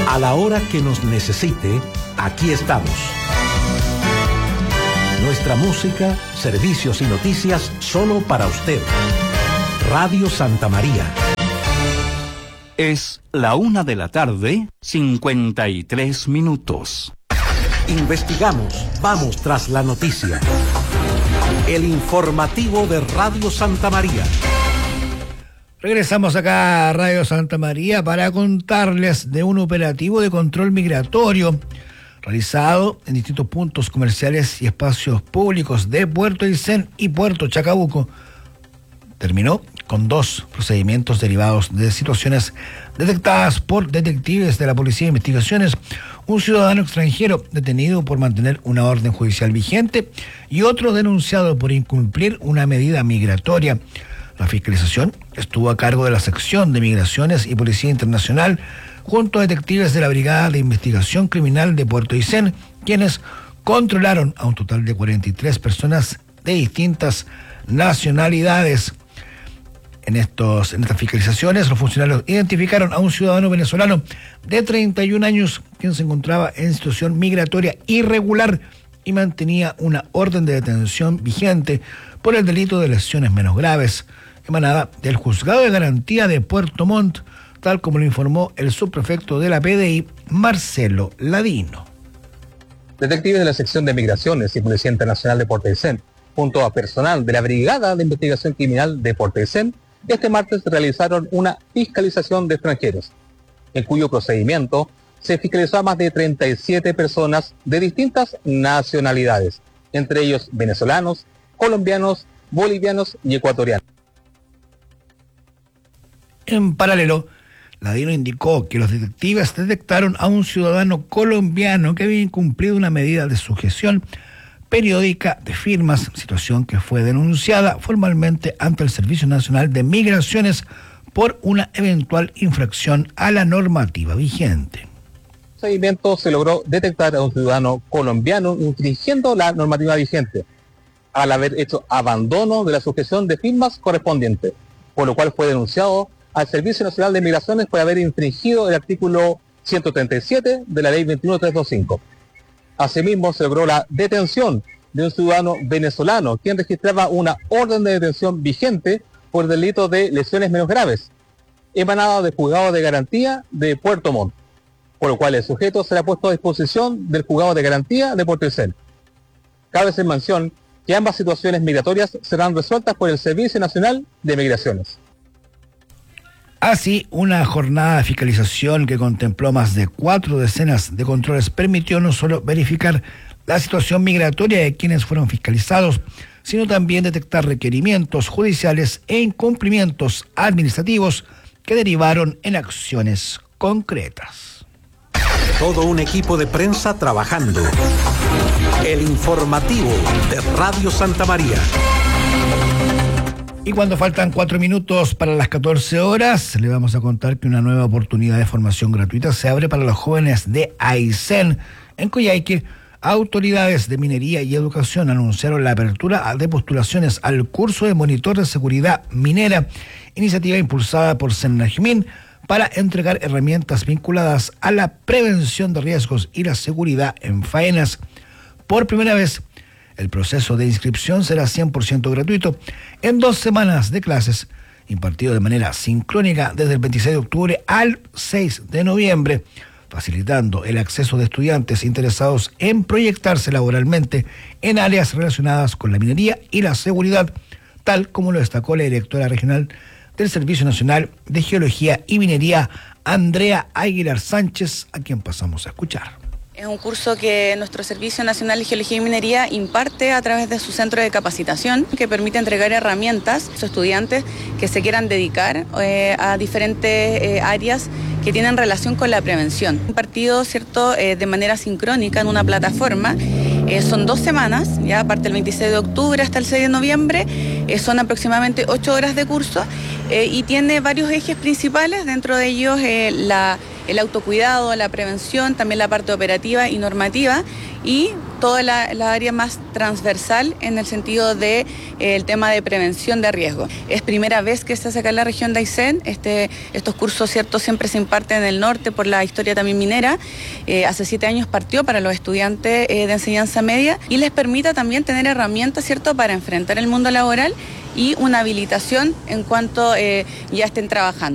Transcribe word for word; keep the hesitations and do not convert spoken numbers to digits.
A la hora que nos necesite, aquí estamos. Nuestra música, servicios y noticias solo para usted. Radio Santa María. Es la una de la tarde, cincuenta y tres minutos. Investigamos, vamos tras la noticia. El informativo de Radio Santa María. Regresamos acá a Radio Santa María para contarles de un operativo de control migratorio realizado en distintos puntos comerciales y espacios públicos de Puerto Aysén y Puerto Chacabuco. Terminó con dos procedimientos derivados de situaciones detectadas por detectives de la Policía de Investigaciones, un ciudadano extranjero detenido por mantener una orden judicial vigente y otro denunciado por incumplir una medida migratoria. La fiscalización estuvo a cargo de la sección de Migraciones y Policía Internacional junto a detectives de la Brigada de Investigación Criminal de Puerto Aysén, quienes controlaron a un total de cuarenta y tres personas de distintas nacionalidades. En, estos, en estas fiscalizaciones, los funcionarios identificaron a un ciudadano venezolano de treinta y un años, quien se encontraba en situación migratoria irregular y mantenía una orden de detención vigente por el delito de lesiones menos graves, emanada del Juzgado de Garantía de Puerto Montt, tal como lo informó el subprefecto de la P D I, Marcelo Ladino. Detectives de la sección de Migraciones y Policía Internacional de Puerto Aysén, junto a personal de la Brigada de Investigación Criminal de Puerto Aysén, este martes realizaron una fiscalización de extranjeros, en cuyo procedimiento se fiscalizó a más de treinta y siete personas de distintas nacionalidades, entre ellos venezolanos, colombianos, bolivianos y ecuatorianos. En paralelo, Ladino indicó que los detectives detectaron a un ciudadano colombiano que había incumplido una medida de sujeción periódica de firmas, situación que fue denunciada formalmente ante el Servicio Nacional de Migraciones por una eventual infracción a la normativa vigente. En el procedimiento se logró detectar a un ciudadano colombiano infringiendo la normativa vigente, al haber hecho abandono de la sujeción de firmas correspondiente, por lo cual fue denunciado al Servicio Nacional de Migraciones por haber infringido el artículo ciento treinta y siete de la ley veintiuno mil trescientos veinticinco. Asimismo, se logró la detención de un ciudadano venezolano, quien registraba una orden de detención vigente por delito de lesiones menos graves, emanada del Juzgado de Garantía de Puerto Montt, por lo cual el sujeto será puesto a disposición del Juzgado de Garantía de Puerto Aysén. Cabe hacer mención que ambas situaciones migratorias serán resueltas por el Servicio Nacional de Migraciones. Así, una jornada de fiscalización que contempló más de cuatro decenas de controles permitió no solo verificar la situación migratoria de quienes fueron fiscalizados, sino también detectar requerimientos judiciales e incumplimientos administrativos que derivaron en acciones concretas. Todo un equipo de prensa trabajando. El informativo de Radio Santa María. Y cuando faltan cuatro minutos para las catorce horas, le vamos a contar que una nueva oportunidad de formación gratuita se abre para los jóvenes de Aysén. En Coyhaique, autoridades de minería y educación anunciaron la apertura de postulaciones al curso de monitor de seguridad minera, iniciativa impulsada por Senajmin para entregar herramientas vinculadas a la prevención de riesgos y la seguridad en faenas. Por primera vez, el proceso de inscripción será cien por ciento gratuito en dos semanas de clases, impartido de manera sincrónica desde el veintiséis de octubre al seis de noviembre, facilitando el acceso de estudiantes interesados en proyectarse laboralmente en áreas relacionadas con la minería y la seguridad, tal como lo destacó la directora regional del Servicio Nacional de Geología y Minería, Andrea Aguilar Sánchez, a quien pasamos a escuchar. Es un curso que nuestro Servicio Nacional de Geología y Minería imparte a través de su centro de capacitación, que permite entregar herramientas a los estudiantes que se quieran dedicar eh, a diferentes eh, áreas que tienen relación con la prevención. Impartido, ¿cierto?, eh, de manera sincrónica en una plataforma. Eh, son dos semanas, ya parte el veintiséis de octubre hasta el seis de noviembre. Eh, son aproximadamente ocho horas de curso eh, y tiene varios ejes principales, dentro de ellos eh, la... el autocuidado, la prevención, también la parte operativa y normativa, y toda la, la área más transversal en el sentido de eh, el tema de prevención de riesgo. Es primera vez que se hace acá en la región de Aysén. Este, estos cursos, cierto, siempre se imparten en el norte por la historia también minera. Eh, hace siete años partió para los estudiantes eh, de enseñanza media y les permita también tener herramientas, cierto, para enfrentar el mundo laboral y una habilitación en cuanto eh, ya estén trabajando.